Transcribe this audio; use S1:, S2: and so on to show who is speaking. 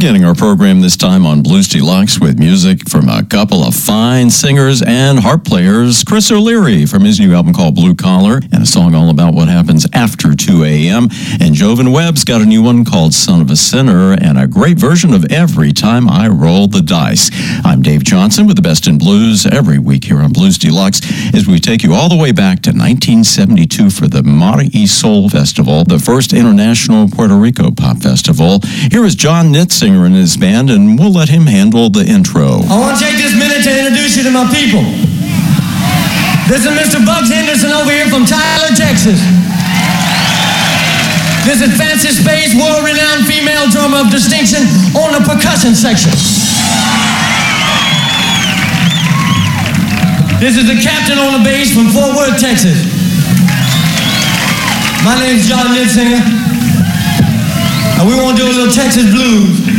S1: beginning our program this time on Blues Deluxe with music from a couple of fine singers and harp players. Chris O'Leary from his new album called Blue Collar, and a song all about what happens after 2 a.m. And Jovan Webb's got a new one called Son of a Sinner, and a great version of Every Time I Roll the Dice. I'm Dave Johnson with the Best in Blues every week here on Blues Deluxe as we take you all the way back to 1972 for the Mari Soul Festival, the first international Puerto Rico pop festival. Here is John Nitzinger and his band, and we'll let him handle the intro.
S2: I want to take this minute to introduce you to my people. This is Mr. Bugs Henderson over here from Tyler, Texas. This is Fancy Space, world-renowned female drummer of distinction on the percussion section. This is the captain on the bass from Fort Worth, Texas. My name's John Nitzinger, and we want to do a little Texas blues.